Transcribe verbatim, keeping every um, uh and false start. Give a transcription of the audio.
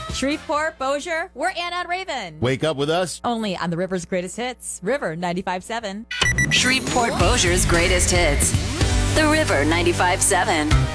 Shreveport, Bossier, we're Anna and Raven. Wake up with us. Only on the River's Greatest Hits, River ninety-five seven. Shreveport Bossier's greatest hits. The River ninety-five seven.